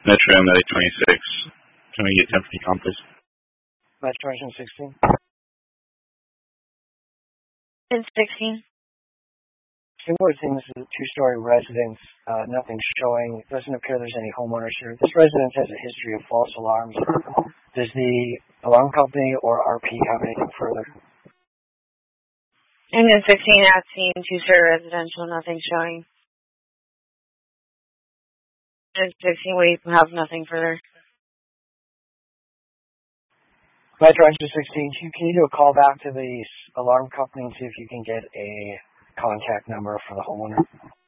Metro MLA 26. Can we get 10 for the compass? Metro engine 16. In 16. Similar things to the two-story residence, nothing's showing. It doesn't appear there's any homeowners here. This residence has a history of false alarms. Does the alarm company or RP have anything further? And in 16, I've seen two-story residential, nothing showing. In 16, we have nothing further. Metro engine 16, can you do a call back to the alarm company and see if you can get a contact number for the homeowner?